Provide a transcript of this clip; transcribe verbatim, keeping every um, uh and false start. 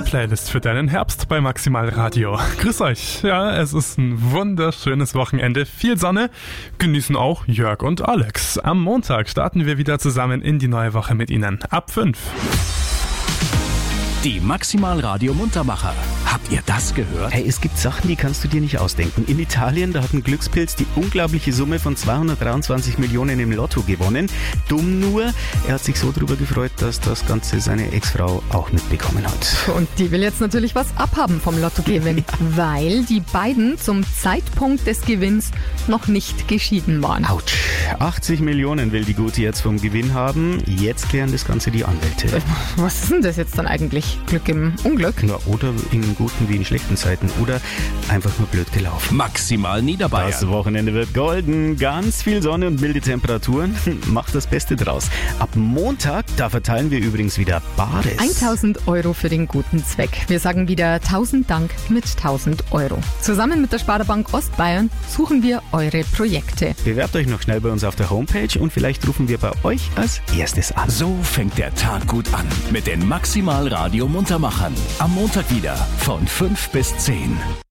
Playlist für deinen Herbst bei Maximal Radio. Grüß euch. Ja, es ist ein wunderschönes Wochenende. Viel Sonne. Genießen auch Jörg und Alex. Am Montag starten wir wieder zusammen in die neue Woche mit Ihnen. Ab fünf. Die Maximal Radio Muntermacher. Habt ihr das gehört? Hey, es gibt Sachen, die kannst du dir nicht ausdenken. In Italien, da hat ein Glückspilz die unglaubliche Summe von zweihundertdreiundzwanzig Millionen im Lotto gewonnen. Dumm nur, er hat sich so drüber gefreut, dass das Ganze seine Ex-Frau auch mitbekommen hat. Und die will jetzt natürlich was abhaben vom Lottogewinn, ja. Weil die beiden zum Zeitpunkt des Gewinns noch nicht geschieden waren. Autsch. achtzig Millionen will die Gute jetzt vom Gewinn haben. Jetzt klären das Ganze die Anwälte. Was ist denn das jetzt dann eigentlich? Glück im Unglück? Na, oder in guten wie in schlechten Zeiten. Oder einfach nur blöd gelaufen. Maximal Niederbayern. Das Wochenende wird golden. Ganz viel Sonne und milde Temperaturen. Macht das Beste draus. Ab Montag, da verteilen wir übrigens wieder Bares. tausend Euro für den guten Zweck. Wir sagen wieder tausend Dank mit tausend Euro. Zusammen mit der Sparda-Bank Ostbayern suchen wir eure Projekte. Bewerbt euch noch schnell bei uns auf der Homepage und vielleicht rufen wir bei euch als erstes an. So fängt der Tag gut an mit den Maximal Radio Muntermachern. Am Montag wieder von fünf bis zehn.